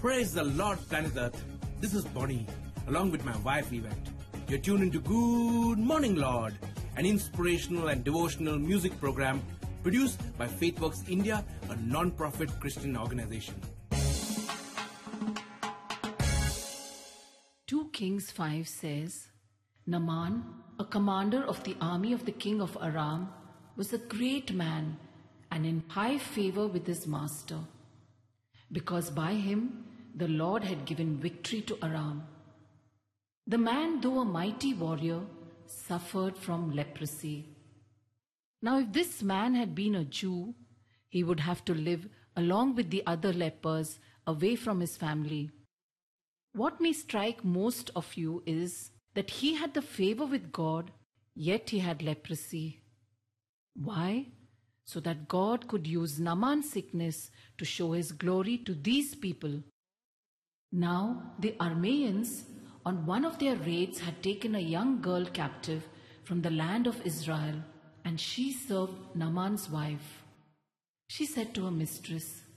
Praise the Lord, planet Earth. This is Bonnie, along with my wife Yvette. You're tuned into Good Morning Lord, an inspirational and devotional music program produced by Faithworks India, a non-profit Christian organization. 2 Kings 5 says, Naaman, a commander of the army of the king of Aram, was a great man and in high favor with his master, because by him the Lord had given victory to Aram. The man, though a mighty warrior, suffered from leprosy. Now if this man had been a Jew, he would have to live along with the other lepers away from his family. What may strike most of you is that he had the favor with God, yet he had leprosy. Why? So that God could use Naaman's sickness to show his glory to these people. Now the Arameans on one of their raids had taken a young girl captive from the land of Israel, and she served Naaman's wife. She said to her mistress,